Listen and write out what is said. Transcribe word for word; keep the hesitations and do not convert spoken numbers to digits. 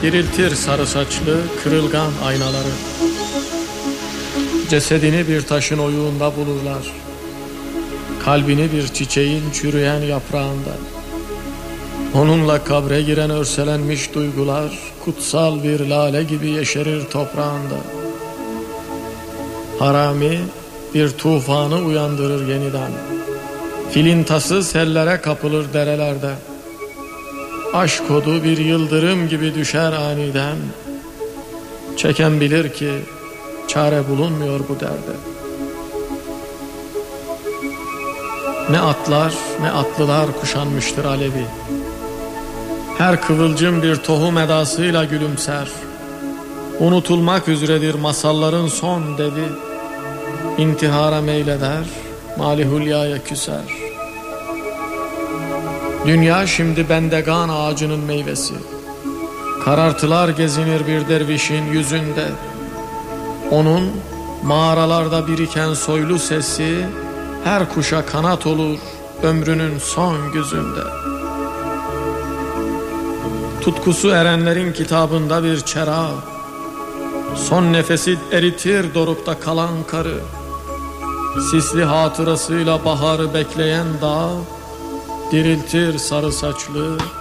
diriltir sarı saçlı kırılgan aynaları. Cesedini bir taşın oyuğunda bulurlar, kalbini bir çiçeğin çürüyen yaprağında. Onunla kabre giren örselenmiş duygular kutsal bir lale gibi yeşerir toprağında. Harami bir tufanı uyandırır yeniden, filintası sellere kapılır derelerde. Aşk odu bir yıldırım gibi düşer aniden, çeken bilir ki çare bulunmuyor bu derde. Ne atlar ne atlılar kuşanmıştır alevi, her kıvılcım bir tohum edasıyla gülümser. Unutulmak üzeredir masalların son devi, intihara meyleder, mali hülyaya küser. Dünya şimdi bendegan ağacının meyvesi, karartılar gezinir bir dervişin yüzünde. Onun mağaralarda biriken soylu sesi her kuşa kanat olur ömrünün son güzünde. Tutkusu erenlerin kitabında bir çera, son nefesi eritir dorukta kalan karı. Sisli hatırasıyla baharı bekleyen dağ, diriltir sarı saçlı